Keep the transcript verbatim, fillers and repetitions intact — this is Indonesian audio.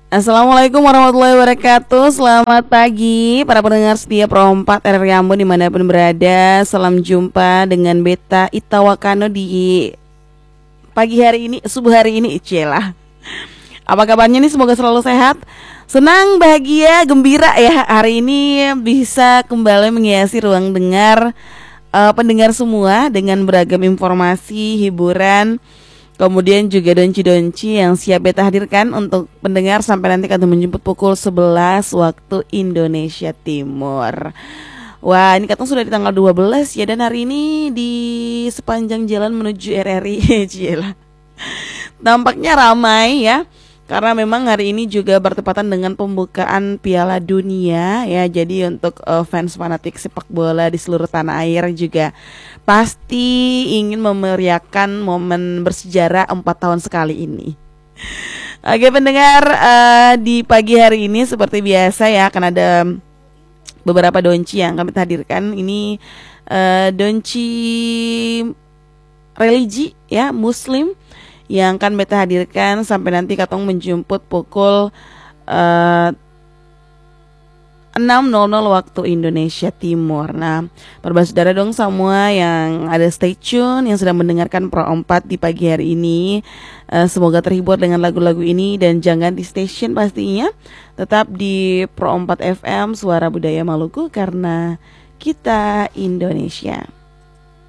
Assalamualaikum warahmatullahi wabarakatuh. Selamat pagi para pendengar setia Pro empat R R I Ambon dimanapun berada. Salam jumpa dengan Beta Itawakano di pagi hari ini, subuh hari ini. Cielah, apa kabarnya nih? Semoga selalu sehat, senang, bahagia, gembira ya. Hari ini bisa kembali menghiasi ruang dengar uh, pendengar semua dengan beragam informasi, hiburan, kemudian juga donci-donci yang siap Beta hadirkan untuk pendengar sampai nanti kata menjemput pukul sebelas waktu Indonesia Timur. Wah, ini katanya sudah di tanggal dua belas ya, dan hari ini di sepanjang jalan menuju R R I Cielah, nampaknya ramai ya. Karena memang hari ini juga bertepatan dengan pembukaan Piala Dunia ya. Jadi untuk uh, fans fanatik sepak bola di seluruh tanah air juga pasti ingin memeriahkan momen bersejarah empat tahun sekali ini. Oke pendengar, uh, di pagi hari ini seperti biasa ya akan ada beberapa donci yang kami hadirkan. Ini uh, donci religi ya, Muslim, yang akan Beta hadirkan sampai nanti katong menjemput pukul uh, enam nol nol waktu Indonesia Timur. Nah, saudara dong semua yang ada stay tune, yang sedang mendengarkan Pro empat di pagi hari ini. uh, Semoga terhibur dengan lagu-lagu ini. Dan jangan di station pastinya, tetap di Pro empat F M, Suara Budaya Maluku, karena kita Indonesia.